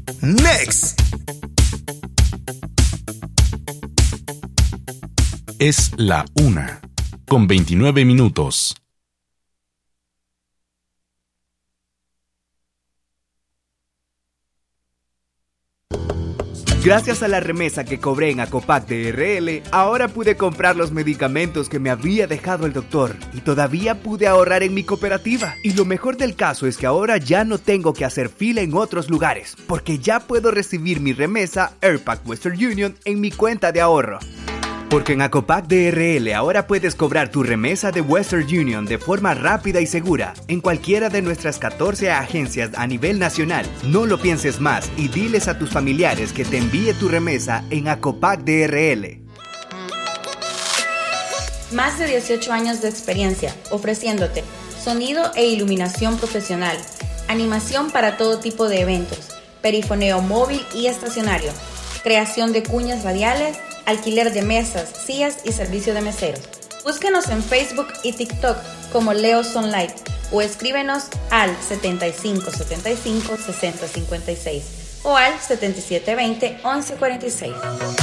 Next. Es la 1:29. Gracias a la remesa que cobré en Acopac DRL, ahora pude comprar los medicamentos que me había dejado el doctor y todavía pude ahorrar en mi cooperativa. Y lo mejor del caso es que ahora ya no tengo que hacer fila en otros lugares, porque ya puedo recibir mi remesa Airpac Western Union en mi cuenta de ahorro. Porque en Acopac DRL ahora puedes cobrar tu remesa de Western Union de forma rápida y segura en cualquiera de nuestras 14 agencias a nivel nacional. No lo pienses más y diles a tus familiares que te envíe tu remesa en Acopac DRL. Más de 18 años de experiencia ofreciéndote sonido e iluminación profesional, animación para todo tipo de eventos, perifoneo móvil y estacionario, creación de cuñas radiales, alquiler de mesas, sillas y servicio de meseros. Búsquenos en Facebook y TikTok como Leo Sunlight o escríbenos al 7575 6056 o al 7720 1146.